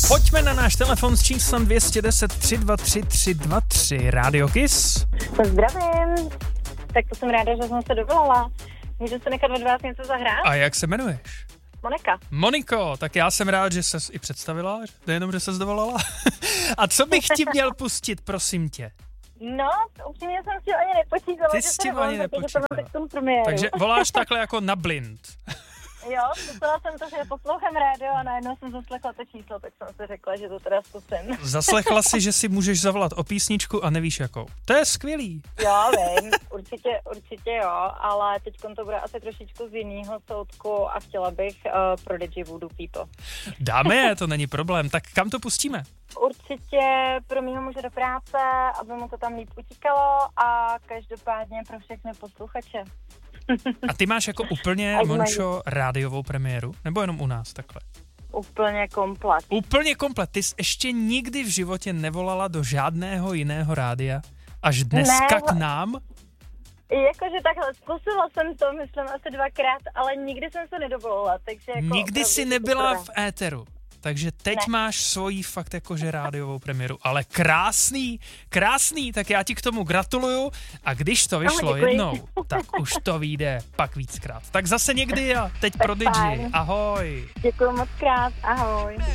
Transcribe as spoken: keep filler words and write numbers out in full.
Pojďme na náš telefon s číslem dvě stě deset tři dva tři tři dva tři. Radio Kiss. Zdravím. Tak to jsem ráda, že jsem se dovolala. Můžu se nechat od vás něco zahrát? A jak se jmenuješ? Monika. Moniko, tak já jsem rád, že ses i představila, nejenom, že ses dovolala. A co bych ti měl pustit, prosím tě? No, upřímně jsem si ani nepočítala, Ty že jsi se ani nepočítala. Takže voláš takhle jako na blind. Jo, zkusila jsem to, že poslouchám rádio a najednou jsem zaslechla to číslo, tak jsem si řekla, že to teda zkusím. Zaslechla si, že si můžeš zavolat o písničku a nevíš jakou. To je skvělý. Jo, vím, určitě, určitě jo, ale teď to bude asi trošičku z jiného soudku a chtěla bych uh, pro D J Voodoo People. Dáme je, to není problém. Tak kam to pustíme? Určitě pro mýho muže do práce, aby mu to tam líp utíkalo a každopádně pro všechny posluchače. A ty máš jako úplně, Mončo, rádiovou premiéru? Nebo jenom u nás takhle? Úplně komplet. Úplně komplet. Ty jsi ještě nikdy v životě nevolala do žádného jiného rádia? Až dneska ne, k nám? Jakože takhle, zkusila jsem to, myslím, asi dvakrát, ale nikdy jsem se nedovolila, takže jako... Nikdy jsi nebyla v éteru. Takže teď ne. máš svoji fakt jakože rádiovou premiéru, ale krásný, krásný, tak já ti k tomu gratuluju a když to vyšlo no, jednou, tak už to vyjde pak víckrát. Tak zase někdy a teď pro D J, ahoj. Děkuju moc krát, ahoj.